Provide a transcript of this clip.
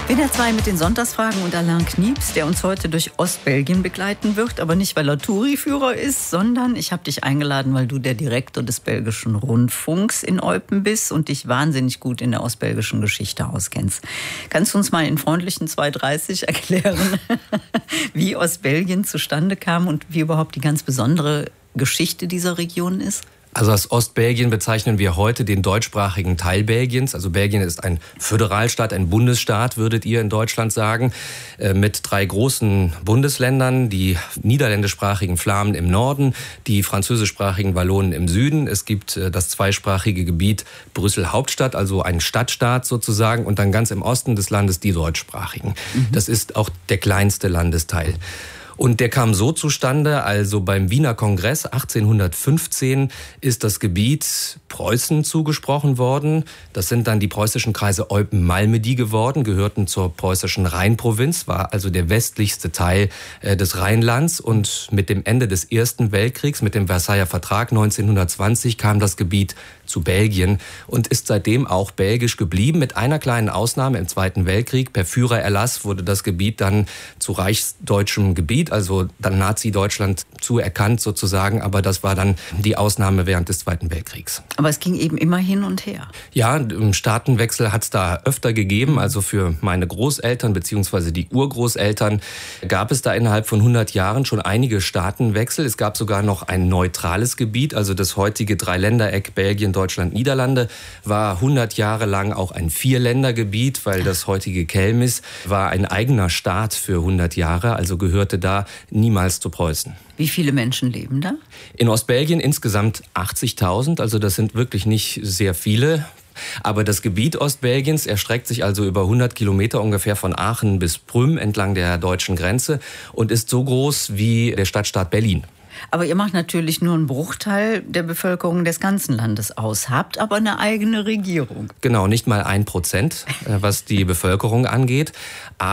WDR 2 mit den Sonntagsfragen und Alain Knieps, der uns heute durch Ostbelgien begleiten wird. Aber nicht, weil er Touri-Führer ist, sondern ich habe dich eingeladen, weil du der Direktor des belgischen Rundfunks in Eupen bist und dich wahnsinnig gut in der ostbelgischen Geschichte auskennst. Kannst du uns mal in freundlichen 2:30 erklären, wie Ostbelgien zustande kam und wie überhaupt die ganz besondere Geschichte dieser Region ist? Also als Ostbelgien bezeichnen wir heute den deutschsprachigen Teil Belgiens. Also Belgien ist ein Föderalstaat, ein Bundesstaat, würdet ihr in Deutschland sagen, mit 3 großen Bundesländern, die niederländischsprachigen Flamen im Norden, die französischsprachigen Wallonen im Süden. Es gibt das zweisprachige Gebiet Brüssel-Hauptstadt, also ein Stadtstaat sozusagen, und dann ganz im Osten des Landes die deutschsprachigen. Das ist auch der kleinste Landesteil. Und der kam so zustande, also beim Wiener Kongress 1815 ist das Gebiet Preußen zugesprochen worden. Das sind dann die preußischen Kreise Eupen-Malmedy geworden, gehörten zur preußischen Rheinprovinz, war also der westlichste Teil des Rheinlands. Und mit dem Ende des Ersten Weltkriegs, mit dem Versailler Vertrag 1920, kam das Gebiet zu Belgien und ist seitdem auch belgisch geblieben, mit einer kleinen Ausnahme im Zweiten Weltkrieg. Per Führererlass wurde das Gebiet dann zu reichsdeutschem Gebiet, also dann Nazi-Deutschland zuerkannt sozusagen, aber das war dann die Ausnahme während des Zweiten Weltkriegs. Aber es ging eben immer hin und her. Ja, im Staatenwechsel hat es da öfter gegeben, also für meine Großeltern bzw. die Urgroßeltern gab es da innerhalb von 100 Jahren schon einige Staatenwechsel. Es gab sogar noch ein neutrales Gebiet, also das heutige Dreiländereck Belgien, Deutschland, Niederlande war 100 Jahre lang auch ein Vierländergebiet, weil das heutige Kelmis war ein eigener Staat für 100 Jahre, also gehörte da niemals zu Preußen. Wie viele Menschen leben da? In Ostbelgien insgesamt 80.000, also das sind wirklich nicht sehr viele. Aber das Gebiet Ostbelgiens erstreckt sich also über 100 Kilometer ungefähr von Aachen bis Prüm entlang der deutschen Grenze und ist so groß wie der Stadtstaat Berlin. Aber ihr macht natürlich nur einen Bruchteil der Bevölkerung des ganzen Landes aus, habt aber eine eigene Regierung. Genau, nicht mal 1%, was die Bevölkerung angeht.